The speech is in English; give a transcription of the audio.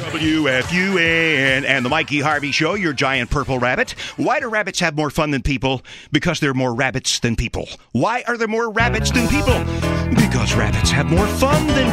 WFUN and the Mikey Harvey Show, your giant purple rabbit. Why do rabbits have more fun than people? Because there are more rabbits than people. Why are there more rabbits than people? Because rabbits have more fun than